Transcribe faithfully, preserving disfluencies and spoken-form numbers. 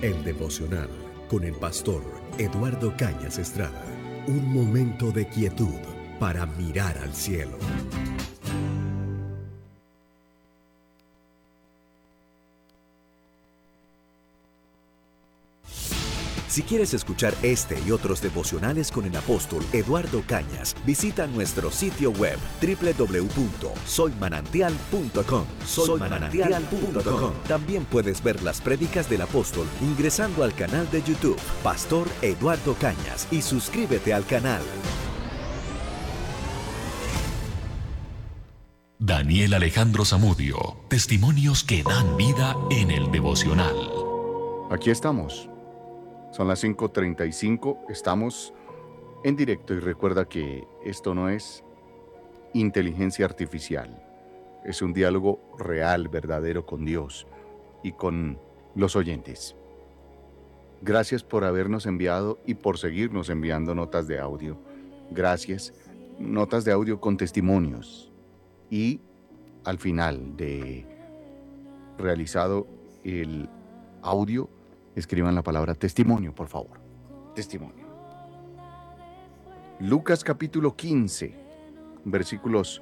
El devocional con el pastor Eduardo Cañas Estrada. Un momento de quietud para mirar al cielo. Si quieres escuchar este y otros devocionales con el apóstol Eduardo Cañas, visita nuestro sitio web doble u doble u doble u punto soy manantial punto com. soy manantial punto com. También puedes ver las prédicas del apóstol ingresando al canal de YouTube Pastor Eduardo Cañas y suscríbete al canal. Daniel Alejandro Zamudio, testimonios que dan vida en el devocional. Aquí estamos. Son las cinco treinta y cinco, estamos en directo y recuerda que esto no es inteligencia artificial, es un diálogo real, verdadero con Dios y con los oyentes. Gracias por habernos enviado y por seguirnos enviando notas de audio. Gracias, notas de audio con testimonios. Y al final de realizado el audio, escriban la palabra testimonio, por favor. Testimonio. Lucas capítulo quince, versículos